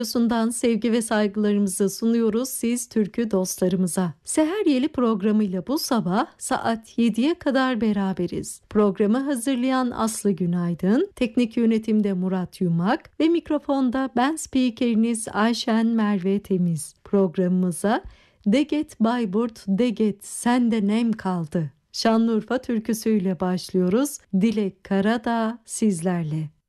Radyosu'ndan sevgi ve saygılarımızı sunuyoruz siz türkü dostlarımıza. Seher Yeli programıyla bu sabah saat 7'ye kadar beraberiz. Programı hazırlayan Aslı Günaydın, teknik yönetimde Murat Yumak ve mikrofonda ben spikeriniz Ayşen Merve Temiz. Programımıza Deget Bayburt Deget sende nem kaldı Şanlıurfa türküsüyle başlıyoruz. Dilek Karadağ sizlerle.